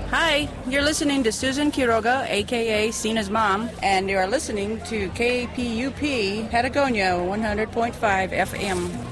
Hi, you're listening to Susan Quiroga, a.k.a. Cena's mom, and you are listening to KPUP Patagonia 100.5 FM.